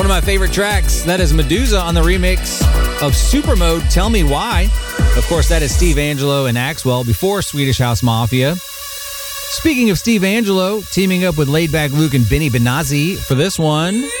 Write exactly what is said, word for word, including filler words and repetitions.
One of my favorite tracks, that is Medusa on the remix of Supermode, Tell Me Why. Of course, that is Steve Angello and Axwell before Swedish House Mafia. Speaking of Steve Angello, teaming up with Laidback Luke and Benny Benazzi for this one.